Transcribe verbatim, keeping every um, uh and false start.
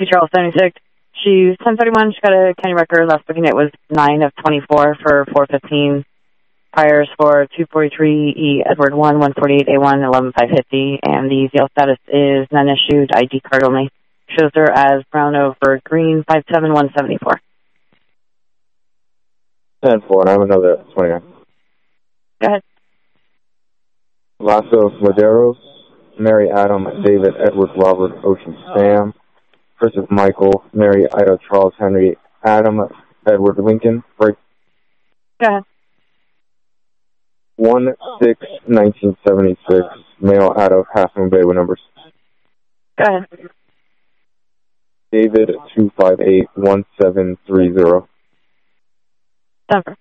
Charles seventy-six. She's ten thirty-one. She got a county record. Last booking it was nine of twenty-four for four fifteen. Priors for two forty-three E Edward one, one forty-eight A one, eleven five fifty. And the Zale status is non-issued, I D card only. Shows her as brown over green, five seven one seven four. ten four, and I have another twenty-nine. Go ahead. Lasso Maderos, Mary Adam, David, Edward, Robert, Ocean, Sam, Christopher Michael, Mary Ida, Charles Henry, Adam, Edward Lincoln, break. Go ahead. one six nineteen seventy-six, male out of Half Moon Bay with numbers. Go ahead. David, two five eight one seven three zero. Denver.